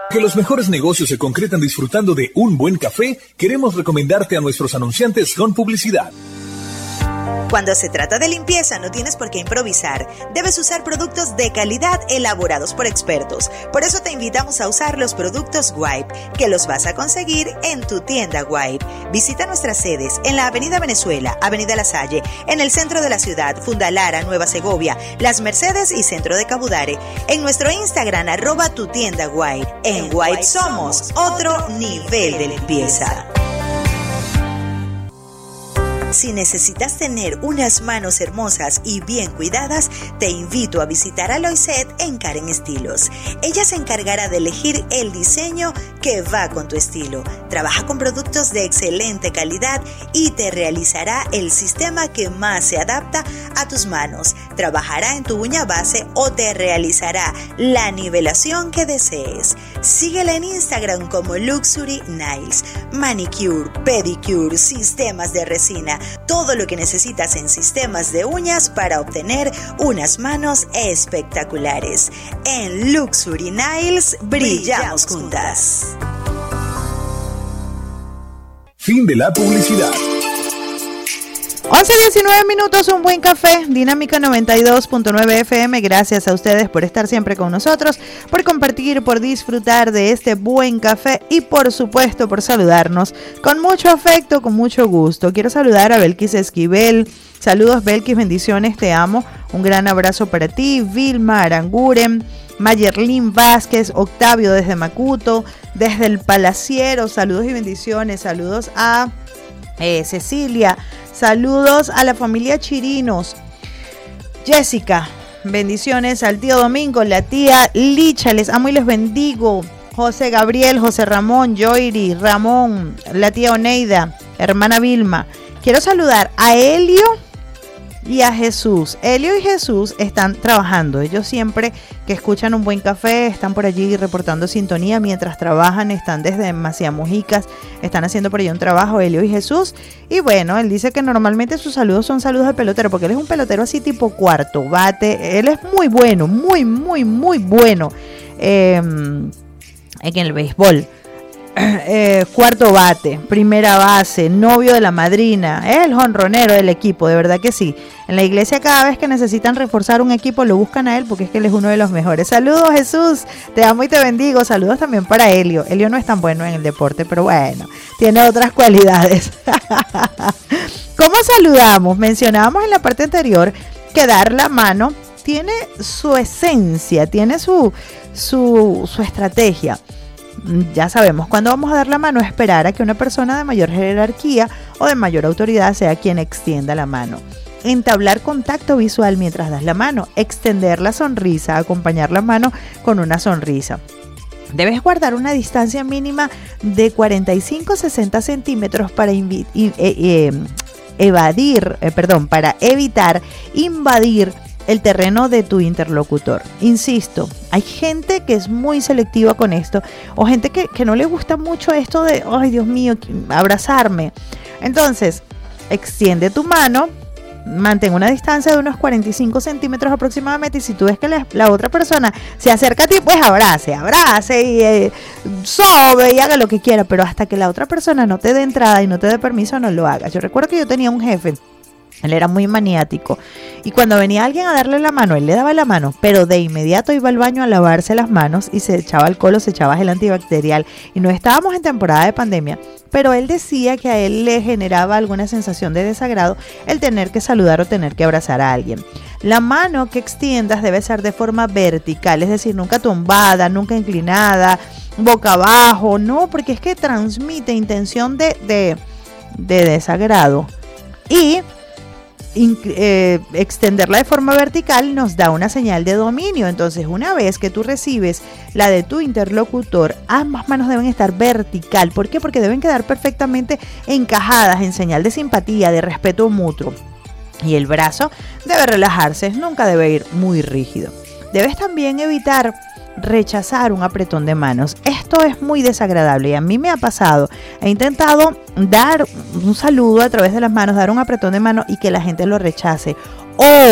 Que los mejores negocios se concretan disfrutando de un buen café, queremos recomendarte a nuestros anunciantes con publicidad. Cuando se trata de limpieza no tienes por qué improvisar. Debes usar productos de calidad elaborados por expertos. Por eso te invitamos a usar los productos Wipe, que los vas a conseguir en tu tienda Wipe. Visita nuestras sedes en la Avenida Venezuela, Avenida La Salle, en el centro de la ciudad, Fundalara, Nueva Segovia, Las Mercedes y Centro de Cabudare. En nuestro Instagram, @tutiendawipe. En Wipe somos otro nivel de limpieza. Si necesitas tener unas manos hermosas y bien cuidadas, te invito a visitar a Loiset en Karen Estilos. Ella se encargará de elegir el diseño que va con tu estilo. Trabaja con productos de excelente calidad y te realizará el sistema que más se adapta a tus manos. Trabajará en tu uña base o te realizará la nivelación que desees. Síguela en Instagram como Luxury Nails. Manicure, pedicure, sistemas de resina. Todo lo que necesitas en sistemas de uñas para obtener unas manos espectaculares. En Luxury Nails brillamos juntas. Fin de la publicidad. 11:19 minutos, un buen café, Dinámica 92.9 FM. Gracias a ustedes por estar siempre con nosotros, por compartir, por disfrutar de este buen café y por supuesto por saludarnos con mucho afecto, con mucho gusto. Quiero saludar a Belkis Esquivel. Saludos Belkis, bendiciones, te amo. Un gran abrazo para ti. Vilma Aranguren, Mayerlin Vázquez, Octavio desde Macuto, desde el Palaciero. Saludos y bendiciones. Saludos a Cecilia. Saludos a la familia Chirinos. Jessica, bendiciones al tío Domingo, la tía Licha, les amo y les bendigo. José Gabriel, José Ramón, Joiri, Ramón, la tía Oneida, hermana Vilma. Quiero saludar a Helio y a Jesús. Helio y Jesús están trabajando. Ellos siempre que escuchan un buen café están por allí reportando sintonía mientras trabajan. Están desde Macía Mojicas, están haciendo por allí un trabajo, Helio y Jesús. Y bueno, él dice que normalmente sus saludos son saludos de pelotero, porque él es un pelotero así tipo cuarto bate. Él es muy bueno, muy bueno en el béisbol. Cuarto bate, primera base, novio de la madrina, es el jonronero del equipo, de verdad que sí. En la iglesia cada vez que necesitan reforzar un equipo lo buscan a él porque es que él es uno de los mejores. Saludos Jesús, te amo y te bendigo. Saludos también para Helio. Helio no es tan bueno en el deporte, pero bueno, tiene otras cualidades. ¿Cómo saludamos? Mencionábamos en la parte anterior que dar la mano tiene su esencia, tiene su estrategia. Ya sabemos, cuando vamos a dar la mano, esperar a que una persona de mayor jerarquía o de mayor autoridad sea quien extienda la mano. Entablar contacto visual mientras das la mano, extender la sonrisa, acompañar la mano con una sonrisa. Debes guardar una distancia mínima de 45-60 centímetros para evitar invadir el terreno de tu interlocutor. Insisto, hay gente que es muy selectiva con esto, o gente que no le gusta mucho esto de, ay Dios mío, abrazarme. Entonces, extiende tu mano, mantén una distancia de unos 45 centímetros aproximadamente, y si tú ves que la otra persona se acerca a ti, pues abrace y sobe y haga lo que quiera, pero hasta que la otra persona no te dé entrada y no te dé permiso, no lo hagas. Yo recuerdo que yo tenía un jefe. Él era muy maniático y cuando venía alguien a darle la mano, él le daba la mano, pero de inmediato iba al baño a lavarse las manos y se echaba alcohol o se echaba gel antibacterial. Y no estábamos en temporada de pandemia, pero él decía que a él le generaba alguna sensación de desagrado el tener que saludar o tener que abrazar a alguien. La mano que extiendas debe ser de forma vertical, es decir, nunca tumbada, nunca inclinada, boca abajo, no, porque es que transmite intención de desagrado. Y extenderla de forma vertical nos da una señal de dominio. Entonces, una vez que tú recibes la de tu interlocutor, ambas manos deben estar vertical. ¿Por qué? Porque deben quedar perfectamente encajadas en señal de simpatía, de respeto mutuo. Y el brazo debe relajarse, nunca debe ir muy rígido. Debes también evitar rechazar un apretón de manos. Esto es muy desagradable y a mí me ha pasado. He intentado dar un saludo a través de las manos, dar un apretón de mano y que la gente lo rechace. O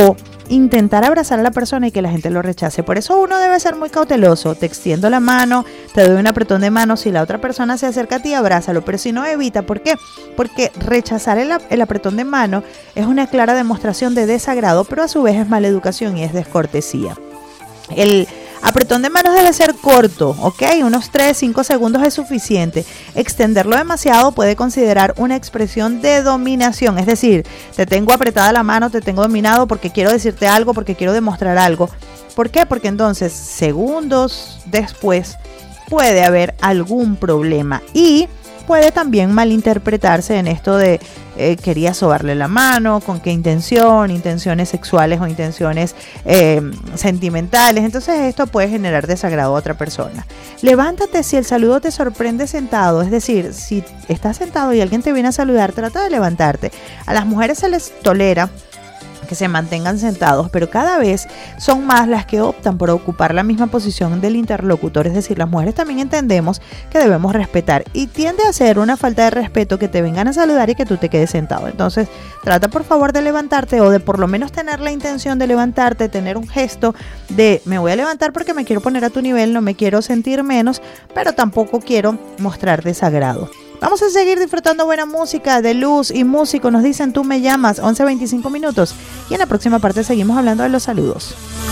intentar abrazar a la persona y que la gente lo rechace. Por eso uno debe ser muy cauteloso. Te extiendo la mano, te doy un apretón de mano. Si la otra persona se acerca a ti, abrázalo. Pero si no, evita. ¿Por qué? Porque rechazar el apretón de mano es una clara demostración de desagrado, pero a su vez es mala educación y es descortesía. El apretón de manos debe ser corto, ¿ok? Unos 3-5 segundos es suficiente. Extenderlo demasiado puede considerar una expresión de dominación. Es decir, te tengo apretada la mano, te tengo dominado porque quiero decirte algo, porque quiero demostrar algo. ¿Por qué? Porque entonces, segundos después, puede haber algún problema. Y puede también malinterpretarse en esto de quería sobarle la mano, con qué intención, intenciones sexuales o intenciones sentimentales. Entonces esto puede generar desagrado a otra persona. Levántate si el saludo te sorprende sentado, es decir, si estás sentado y alguien te viene a saludar, trata de levantarte. A las mujeres se les tolera que se mantengan sentados, pero cada vez son más las que optan por ocupar la misma posición del interlocutor, es decir, las mujeres también entendemos que debemos respetar y tiende a ser una falta de respeto que te vengan a saludar y que tú te quedes sentado. Entonces, trata por favor de levantarte o de por lo menos tener la intención de levantarte, tener un gesto de me voy a levantar porque me quiero poner a tu nivel, no me quiero sentir menos, pero tampoco quiero mostrar desagrado. Vamos a seguir disfrutando buena música de Luz y Músico. Nos dicen tú me llamas, 11:25 minutos. Y en la próxima parte seguimos hablando de los saludos.